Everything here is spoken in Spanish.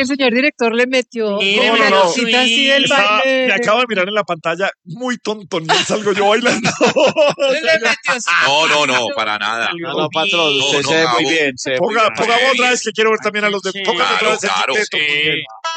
el señor director le metió No. cosita así del baile. Me acabo de mirar en la pantalla muy tonto, ni salgo yo bailando. Le metió así. No, para nada. No, patrón, usted No, se ve muy Gabo. bien. Se ve muy Ponga bien. otra vez que quiero ver también a los de. Ponga otra vez el Claro, quinteto. sí. Porque